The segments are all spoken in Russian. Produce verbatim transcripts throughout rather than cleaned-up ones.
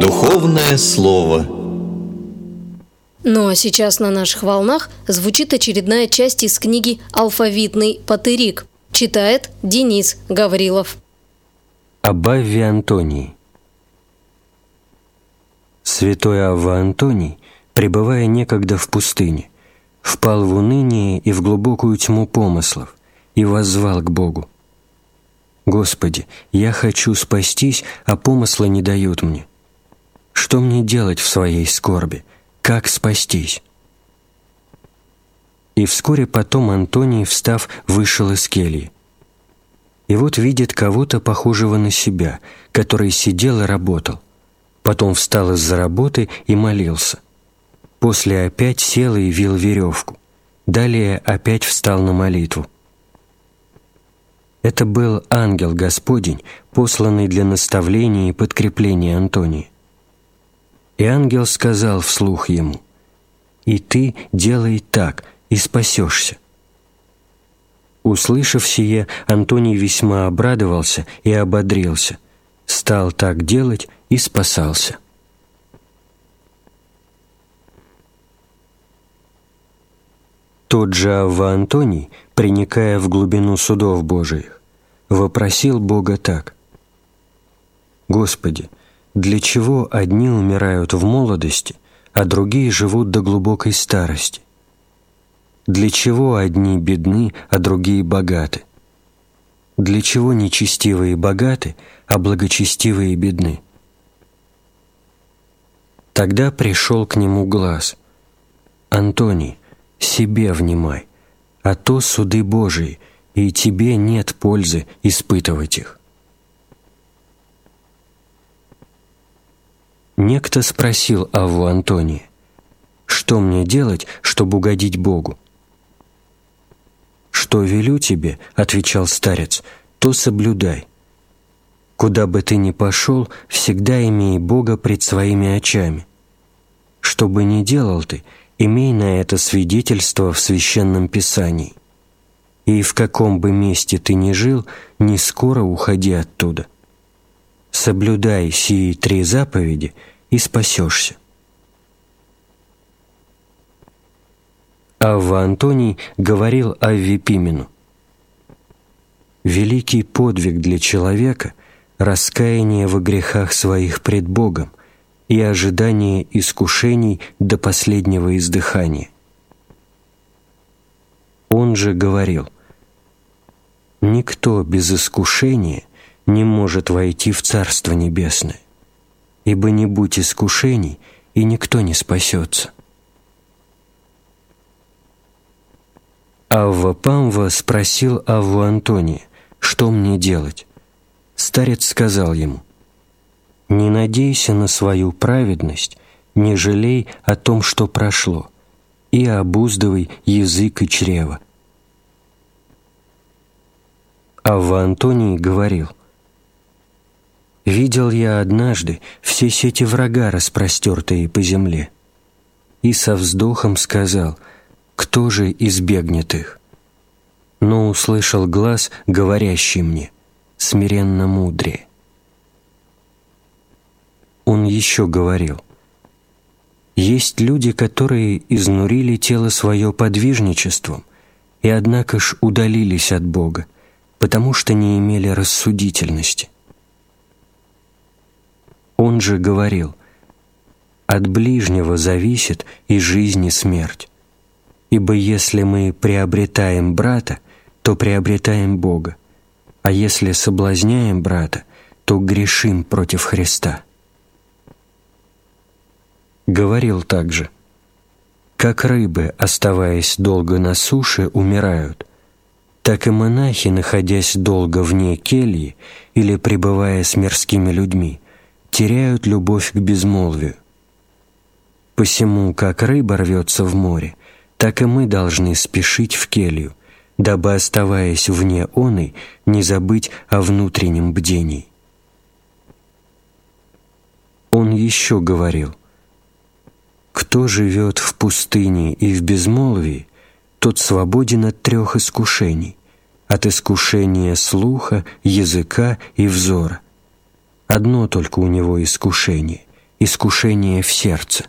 Духовное слово. Ну а сейчас на наших волнах звучит очередная часть из книги «Алфавитный патырик». Читает Денис Гаврилов. Об Авве Антонии. Святой Авва Антоний, пребывая некогда в пустыне, впал в уныние и в глубокую тьму помыслов и воззвал к Богу: «Господи, я хочу спастись, а помыслы не дают мне. Что мне делать в своей скорби? Как спастись?» И вскоре потом Антоний, встав, вышел из кельи. И вот видит кого-то похожего на себя, который сидел и работал. Потом встал из-за работы и молился. После опять сел и вил веревку. Далее опять встал на молитву. Это был ангел Господень, посланный для наставления и подкрепления Антония. И ангел сказал вслух ему: «И ты делай так, и спасешься». Услышав сие, Антоний весьма обрадовался и ободрился, стал так делать и спасался. Тот же Авва Антоний, проникая в глубину судов Божиих, вопросил Бога так: «Господи, для чего одни умирают в молодости, а другие живут до глубокой старости? Для чего одни бедны, а другие богаты? Для чего нечестивые богаты, а благочестивые бедны?» Тогда пришел к нему глас: «Антоний, себе внимай, а то суды Божии, и тебе нет пользы испытывать их». Некто спросил Авву Антония: «Что мне делать, чтобы угодить Богу?» «Что велю тебе, — отвечал старец, — то соблюдай. Куда бы ты ни пошел, всегда имей Бога пред своими очами. Что бы ни делал ты, имей на это свидетельство в Священном Писании. И в каком бы месте ты ни жил, не скоро уходи оттуда. Соблюдай сии три заповеди, и спасешься». Авва Антоний говорил Авве Пимену: «Великий подвиг для человека — раскаяние во грехах своих пред Богом и ожидание искушений до последнего издыхания». Он же говорил: «Никто без искушения не может войти в Царство Небесное, ибо не будь искушений, и никто не спасется». Авва Памва спросил Авву Антония: «Что мне делать?» Старец сказал ему: «Не надейся на свою праведность, не жалей о том, что прошло, и обуздывай язык и чрево». Авва Антоний говорил: «Видел я однажды все сети врага, распростертые по земле, и со вздохом сказал: кто же избегнет их? Но услышал глас, говорящий мне: смиренно мудрее». Он еще говорил: «Есть люди, которые изнурили тело свое подвижничеством, и однако ж удалились от Бога, потому что не имели рассудительности». Он же говорил: «От ближнего зависит и жизнь, и смерть. Ибо если мы приобретаем брата, то приобретаем Бога, а если соблазняем брата, то грешим против Христа». Говорил также: «Как рыбы, оставаясь долго на суше, умирают, так и монахи, находясь долго вне кельи или пребывая с мирскими людьми, теряют любовь к безмолвию. Посему, как рыба рвется в море, так и мы должны спешить в келью, дабы, оставаясь вне оной, не забыть о внутреннем бдении». Он еще говорил: «Кто живет в пустыне и в безмолвии, тот свободен от трех искушений, от искушения слуха, языка и взора. Одно только у него искушение искушение в сердце.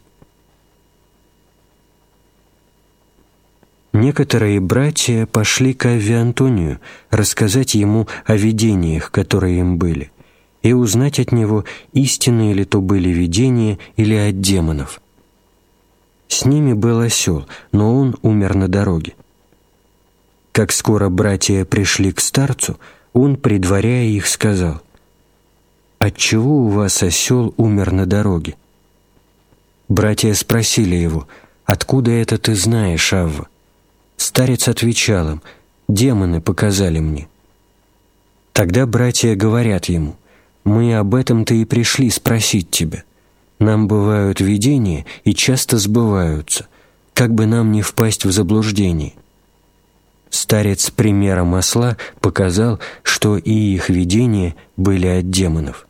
Некоторые братья пошли к Авве Антонию рассказать ему о видениях, которые им были, и узнать от него, истинные ли то были видения или от демонов. С ними был осел, но он умер на дороге. Как скоро братья пришли к старцу, он, предваряя их, сказал: «Отчего у вас осел умер на дороге?» Братья спросили его: «Откуда это ты знаешь, Авва?» Старец отвечал им: «Демоны показали мне». Тогда братья говорят ему: «Мы об этом-то и пришли спросить тебя. Нам бывают видения и часто сбываются, как бы нам не впасть в заблуждение». Старец примером осла показал, что и их видения были от демонов.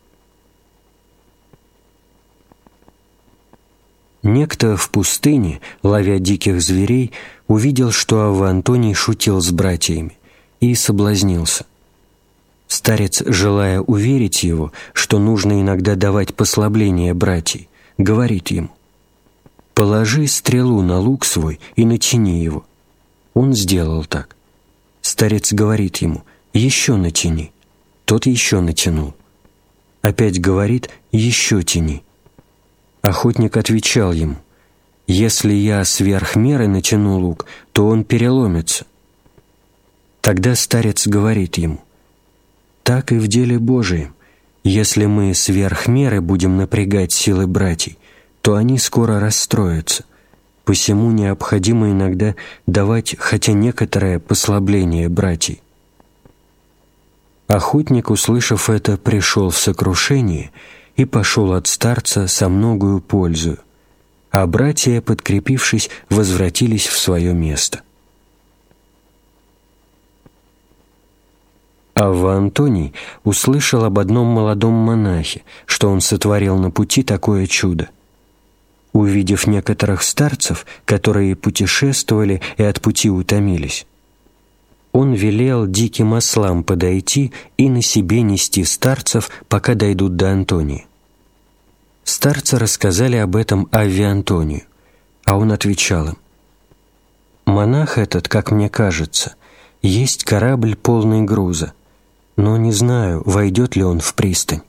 Некто в пустыне, ловя диких зверей, увидел, что Авва Антоний шутил с братьями, и соблазнился. Старец, желая уверить его, что нужно иногда давать послабление братьям, говорит ему: «Положи стрелу на лук свой и натяни его». Он сделал так. Старец говорит ему: «Еще натяни». Тот еще натянул. Опять говорит: «Еще тяни». Охотник отвечал ему: «Если я сверх меры натяну лук, то он переломится». Тогда старец говорит ему: «Так и в деле Божием. Если мы сверх меры будем напрягать силы братьев, то они скоро расстроятся. Посему необходимо иногда давать хотя некоторое послабление братьев». Охотник, услышав это, пришел в сокрушение и пошел от старца со многою пользою, а братья, подкрепившись, возвратились в свое место. Авва Антоний услышал об одном молодом монахе, что он сотворил на пути такое чудо. Увидев некоторых старцев, которые путешествовали и от пути утомились, он велел диким ослам подойти и на себе нести старцев, пока дойдут до Антония. Старцы рассказали об этом Авве Антонию, а он отвечал им: «Монах этот, как мне кажется, есть корабль полный груза, но не знаю, войдет ли он в пристань».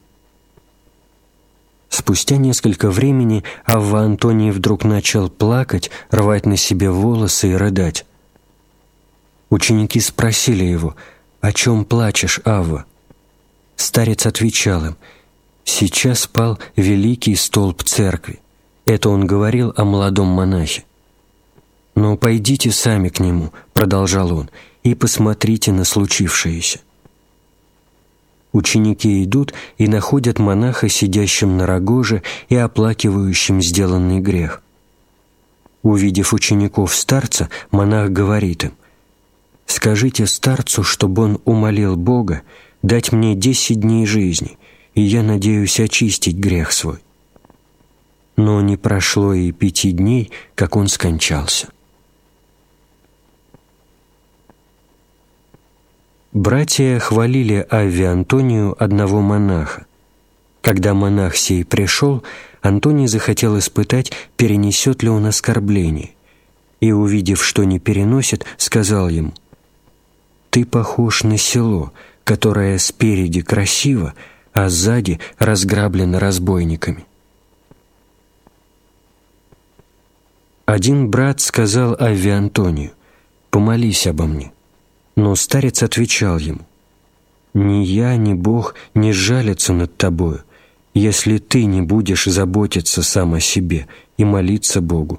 Спустя несколько времени Авва Антоний вдруг начал плакать, рвать на себе волосы и рыдать. Ученики спросили его: «О чем плачешь, Авва?» Старец отвечал им: «Сейчас пал великий столб церкви». Это он говорил о молодом монахе. «Но пойдите сами к нему», — продолжал он, — «и посмотрите на случившееся». Ученики идут и находят монаха, сидящим на рогоже и оплакивающим сделанный грех. Увидев учеников старца, монах говорит им: «Скажите старцу, чтобы он умолил Бога дать мне десять дней жизни, и я надеюсь очистить грех свой». Но не прошло и пяти дней, как он скончался. Братья хвалили Авве Антонию одного монаха. Когда монах сей пришел, Антоний захотел испытать, перенесет ли он оскорбление, и, увидев, что не переносит, сказал ему: «Ты похож на село, которое спереди красиво, а сзади разграблено разбойниками». Один брат сказал Авве Антонию: «Помолись обо мне». Но старец отвечал ему: «Ни я, ни Бог не сжалятся над тобою, если ты не будешь заботиться сам о себе и молиться Богу».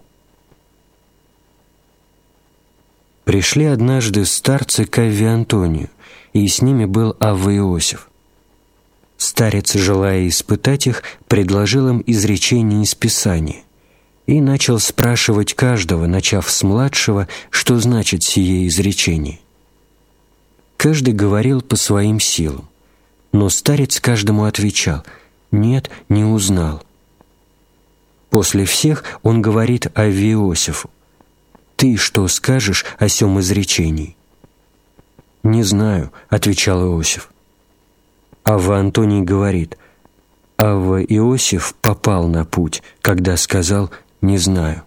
Пришли однажды старцы к Авве Антонию, и с ними был Авва Иосиф. Старец, желая испытать их, предложил им изречение из Писания и начал спрашивать каждого, начав с младшего, что значит сие изречение. Каждый говорил по своим силам, но старец каждому отвечал: «Нет, не узнал». После всех он говорит Авве Иосифу: «Ты что скажешь о сём изречении?» «Не знаю», — отвечал Иосиф. Авва Антоний говорит: Авва Иосиф попал на путь, когда сказал «не знаю».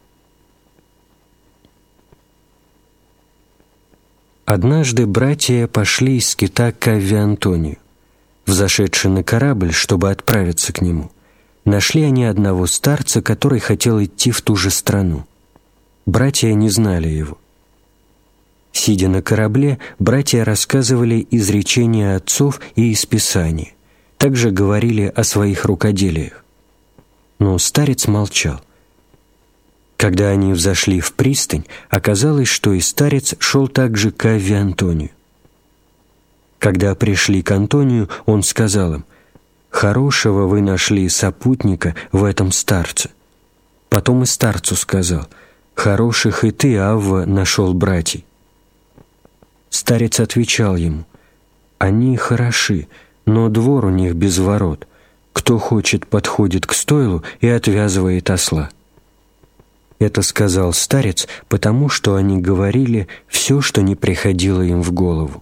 Однажды братья пошли из скита к Авве Антонию. Взошедши на корабль, чтобы отправиться к нему, нашли они одного старца, который хотел идти в ту же страну. Братья не знали его. Сидя на корабле, братья рассказывали изречения отцов и из Писания, также говорили о своих рукоделиях. Но старец молчал. Когда они взошли в пристань, оказалось, что и старец шел также к Авве Антонию. Когда пришли к Антонию, он сказал им: «Хорошего вы нашли сопутника в этом старце». Потом и старцу сказал: «Хороших и ты, Авва, нашел братьей». Старец отвечал ему: «Они хороши, но двор у них без ворот. Кто хочет, подходит к стойлу и отвязывает осла». Это сказал старец, потому что они говорили все, что не приходило им в голову.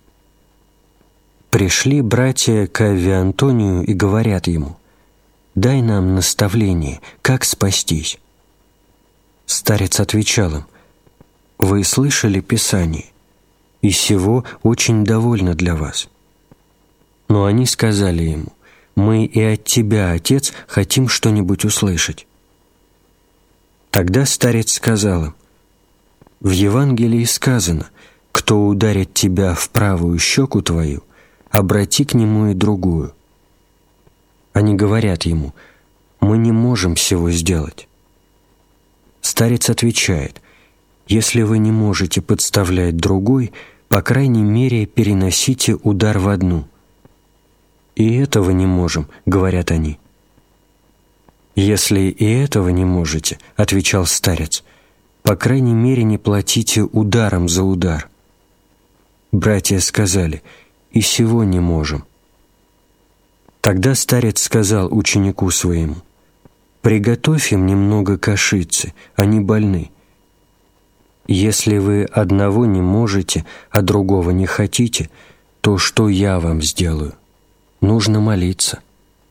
Пришли братья к Авве Антонию и говорят ему: «Дай нам наставление, как спастись». Старец отвечал им: «Вы слышали Писание, и сего очень довольно для вас». Но они сказали ему: «Мы и от тебя, Отец, хотим что-нибудь услышать». Тогда старец сказал им: «В Евангелии сказано: кто ударит тебя в правую щеку твою, обрати к нему и другую». Они говорят ему: «Мы не можем всего сделать». Старец отвечает: «Если вы не можете подставлять другой, по крайней мере, переносите удар в одну». «И этого не можем», — говорят они. «Если и этого не можете», — отвечал старец, «по крайней мере, не платите ударом за удар». Братья сказали: «И сего не можем». Тогда старец сказал ученику своему: «Приготовь им немного кашицы, они больны. Если вы одного не можете, а другого не хотите, то что я вам сделаю? Нужно молиться».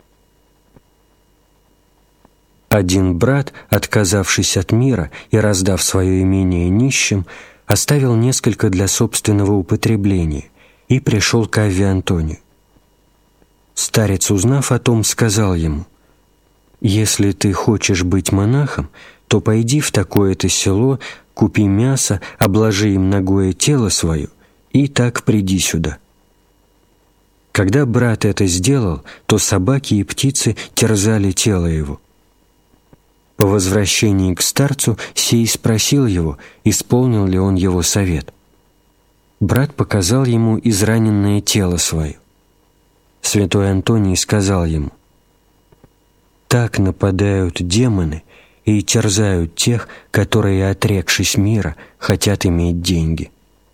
Один брат, отказавшись от мира и раздав свое имение нищим, оставил несколько для собственного употребления и пришел к Авве Антонию. Старец, узнав о том, сказал ему: «Если ты хочешь быть монахом, то пойди в такое-то село, купи мясо, обложи им нагое тело свое, и так приди сюда». Когда брат это сделал, то собаки и птицы терзали тело его. По возвращении к старцу сей спросил его, исполнил ли он его совет. Брат показал ему израненное тело свое. Святой Антоний сказал ему: «Так нападают демоны и терзают тех, которые, отрекшись мира, хотят иметь деньги».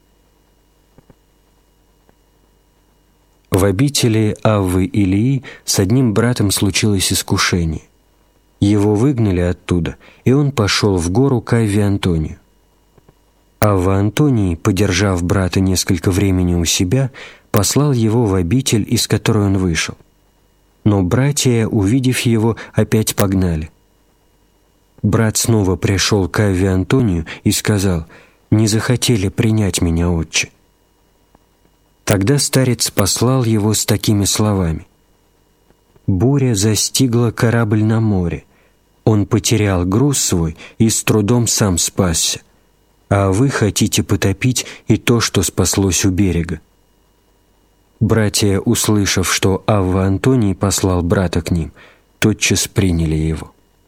В обители Аввы Илии с одним братом случилось искушение. Его выгнали оттуда, и он пошел в гору к Авве Антонию. Авва Антоний, подержав брата несколько времени у себя, послал его в обитель, из которой он вышел. Но братья, увидев его, опять погнали. Брат снова пришел к Авве Антонию и сказал: «Не захотели принять меня, отче». Тогда старец послал его с такими словами: «Буря застигла корабль на море. Он потерял груз свой и с трудом сам спасся. А вы хотите потопить и то, что спаслось у берега». Братья, услышав, что Авва Антоний послал брата к ним, тотчас приняли его.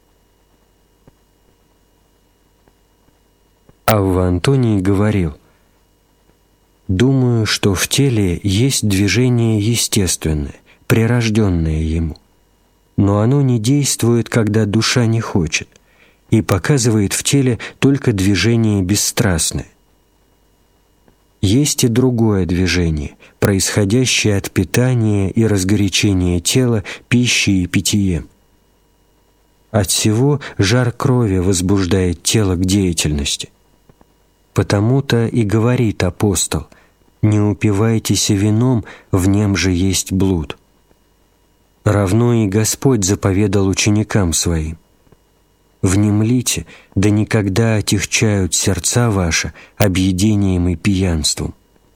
Авва Антоний говорил: «Думаю, что в теле есть движение естественное, прирожденное ему, но оно не действует, когда душа не хочет, и показывает в теле только движение бесстрастное. Есть и другое движение, происходящее от питания и разгорячения тела пищей и питьем. От всего жар крови возбуждает тело к деятельности. Потому-то и говорит апостол: «Не упивайтесь вином, в нем же есть блуд». Равно и Господь заповедал ученикам Своим: «Внемлите, да никогда отягчают сердца ваши объедением и пьянством».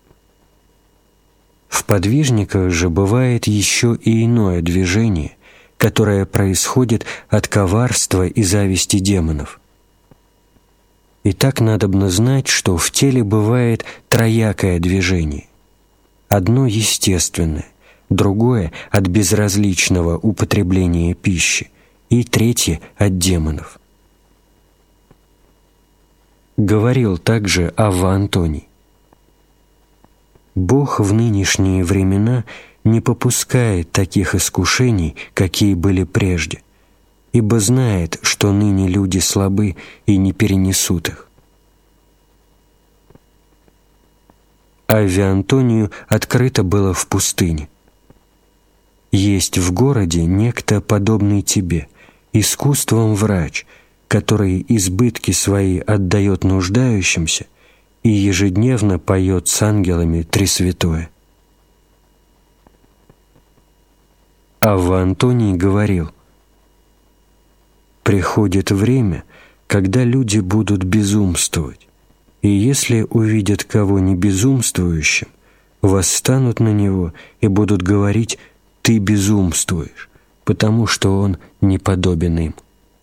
В подвижниках же бывает еще и иное движение, которое происходит от коварства и зависти демонов. И так надобно знать, что в теле бывает троякое движение. Одно естественное, другое от безразличного употребления пищи, и третье от демонов. Говорил также Авва Антоний: «Бог в нынешние времена не попускает таких искушений, какие были прежде, ибо знает, что ныне люди слабы и не перенесут их». Авве Антонию открыто было в пустыне: «Есть в городе некто, подобный тебе, искусством врач, который избытки свои отдает нуждающимся и ежедневно поет с ангелами Тресвятое». Авва Антоний говорил: «Приходит время, когда люди будут безумствовать, и если увидят кого не безумствующим, восстанут на него и будут говорить: ты безумствуешь, потому что он не подобен им».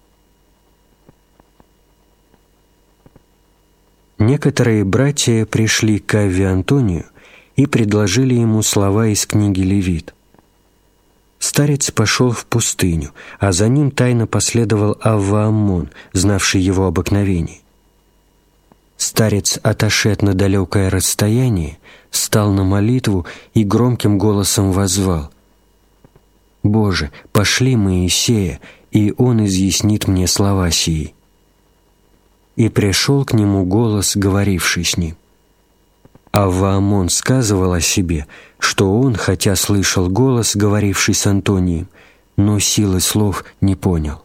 Некоторые братья пришли к Авве Антонию и предложили ему слова из книги Левит. Старец пошел в пустыню, а за ним тайно последовал Авва Аммон, знавший его обыкновение. Старец, отошед на далекое расстояние, стал на молитву и громким голосом воззвал: «Боже, пошли Моисея, и он изъяснит мне слова сии». И пришел к нему голос, говоривший с ним. Авва Аммон сказывал о себе, что он, хотя слышал голос, говоривший с Антонием, но силы слов не понял.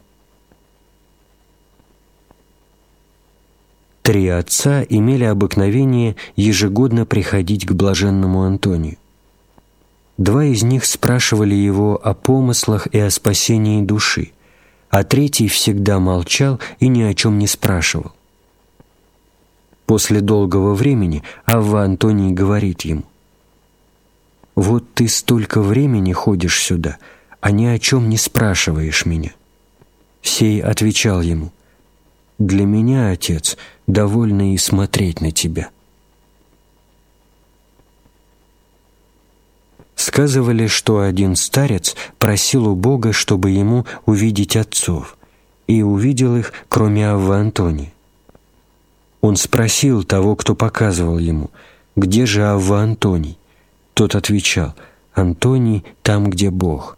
Три отца имели обыкновение ежегодно приходить к блаженному Антонию. Два из них спрашивали его о помыслах и о спасении души, а третий всегда молчал и ни о чем не спрашивал. После долгого времени Авва Антоний говорит ему: «Вот ты столько времени ходишь сюда, а ни о чем не спрашиваешь меня». Сей отвечал ему: «Для меня, отец, довольно и смотреть на тебя». Сказывали, что один старец просил у Бога, чтобы ему увидеть отцов, и увидел их, кроме Аввы Антония. Он спросил того, кто показывал ему: «Где же Авва Антоний?» Тот отвечал: «Антоний там, где Бог».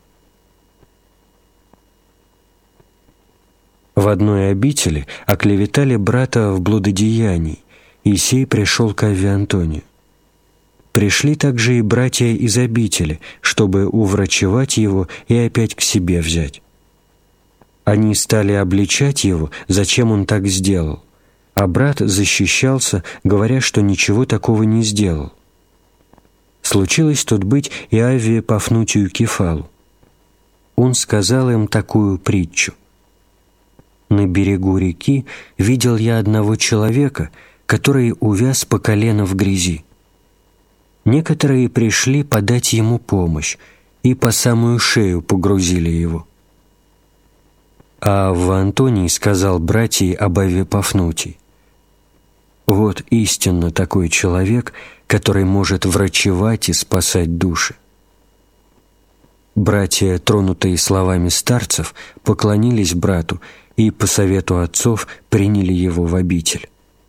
В одной обители оклеветали брата в блудодеянии, и сей пришел к Авве Антонию. Пришли также и братья из обители, чтобы уврачевать его и опять к себе взять. Они стали обличать его, зачем он так сделал, а брат защищался, говоря, что ничего такого не сделал. Случилось тут быть и Авве Пафнутию Кефалу. Он сказал им такую притчу: «На берегу реки видел я одного человека, который увяз по колено в грязи. Некоторые пришли подать ему помощь и по самую шею погрузили его». А Авва Антоний сказал братьям об Авве Пафнутии: «Вот истинно такой человек, который может врачевать и спасать души». Братья, тронутые словами старцев, поклонились брату и по совету отцов приняли его в обитель.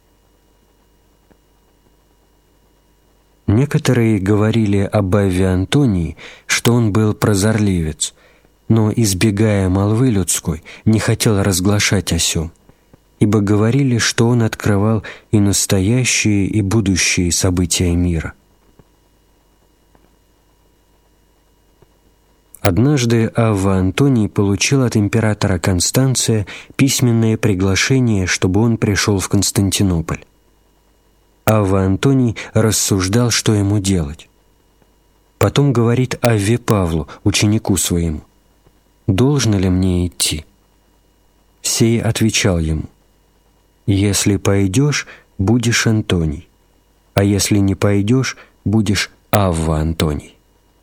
Некоторые говорили об Авве Антонии, что он был прозорливец, но, избегая молвы людской, не хотел разглашать о сём, ибо говорили, что он открывал и настоящие, и будущие события мира. Однажды Авва Антоний получил от императора Констанция письменное приглашение, чтобы он пришел в Константинополь. Авва Антоний рассуждал, что ему делать. Потом говорит Авве Павлу, ученику своему: должно ли мне идти?» Сей отвечал ему: «Если пойдешь, будешь Антоний, а если не пойдешь, будешь Авва Антоний».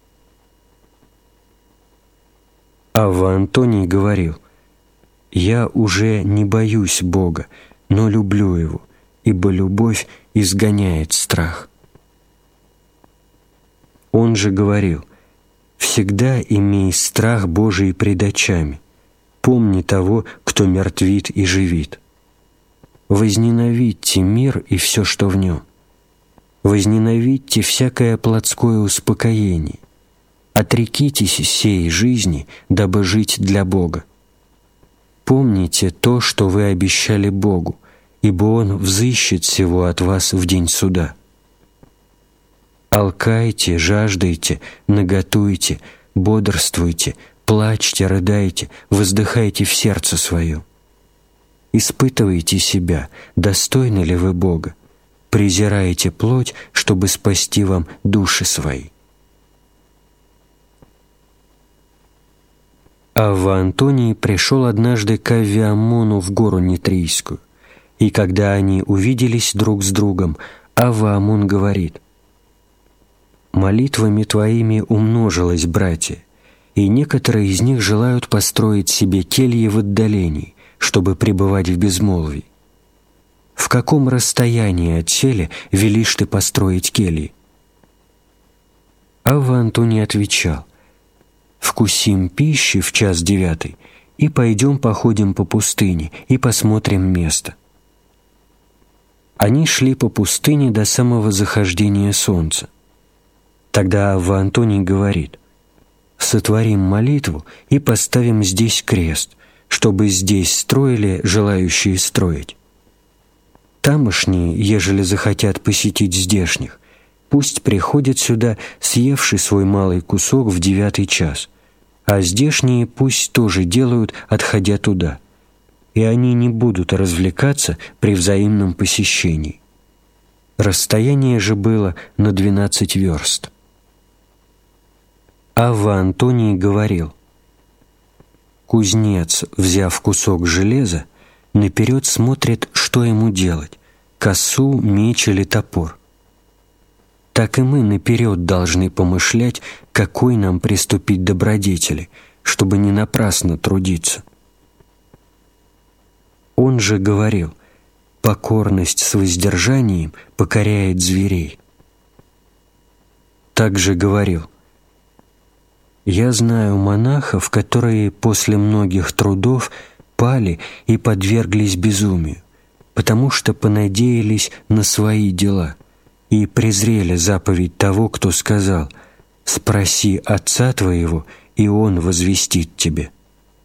Авва Антоний говорил: «Я уже не боюсь Бога, но люблю Его, ибо любовь изгоняет страх». Он же говорил: «Всегда имей страх Божий пред очами, помни того, кто мертвит и живит. Возненавидьте мир и все, что в нем. Возненавидьте всякое плотское успокоение. Отрекитесь сей жизни, дабы жить для Бога. Помните то, что вы обещали Богу, ибо Он взыщет всего от вас в день суда. Алкайте, жаждайте, наготуйте, бодрствуйте, плачьте, рыдайте, воздыхайте в сердце своем. Испытывайте себя, достойны ли вы Бога, презираете плоть, чтобы спасти вам души свои». Авва Антоний пришел однажды к Аввиамону в гору Нитрийскую, и когда они увиделись друг с другом, Авва Амон говорит: «Молитвами твоими умножилось, братья, и некоторые из них желают построить себе кельи в отдалении, чтобы пребывать в безмолвии. В каком расстоянии от сели велишь ты построить кельи?» Авва Антоний отвечал: «Вкусим пищи в час девятый, и пойдем походим по пустыне, и посмотрим место». Они шли по пустыне до самого захождения солнца. Тогда Авва Антоний говорит: «Сотворим молитву и поставим здесь крест, чтобы здесь строили желающие строить. Тамошние, ежели захотят посетить здешних, пусть приходят сюда, съевши свой малый кусок в девятый час, а здешние пусть тоже делают, отходя туда, и они не будут развлекаться при взаимном посещении». Расстояние же было на двенадцать верст. Авва Антоний говорил: «Кузнец, взяв кусок железа, наперед смотрит, что ему делать – косу, меч или топор. Так и мы наперед должны помышлять, какой нам приступить добродетели, чтобы не напрасно трудиться». Он же говорил: «Покорность с воздержанием покоряет зверей». Также говорил: «Я знаю монахов, которые после многих трудов пали и подверглись безумию, потому что понадеялись на свои дела и презрели заповедь того, кто сказал: „Спроси отца твоего, и он возвестит тебе“».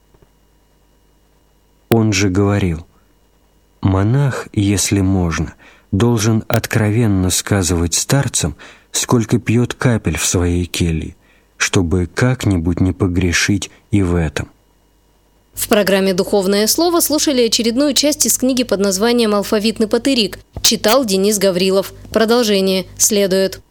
Он же говорил: «Монах, если можно, должен откровенно сказывать старцам, сколько пьет капель в своей келье, чтобы как-нибудь не погрешить и в этом». В программе «Духовное слово» слушали очередную часть из книги под названием «Алфавитный патырик». Читал Денис Гаврилов. Продолжение следует.